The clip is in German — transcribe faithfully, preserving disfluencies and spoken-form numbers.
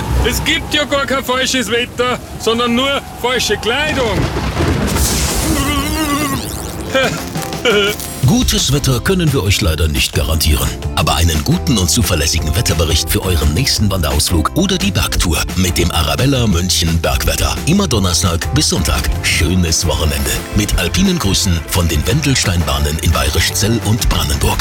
es gibt ja gar kein falsches Wetter, sondern nur falsche Kleidung. Gutes Wetter können wir euch leider nicht garantieren. Aber einen guten und zuverlässigen Wetterbericht für euren nächsten Wanderausflug oder die Bergtour mit dem Arabella München Bergwetter. Immer Donnerstag bis Sonntag. Schönes Wochenende. Mit alpinen Grüßen von den Wendelsteinbahnen in Bayerischzell und Brandenburg.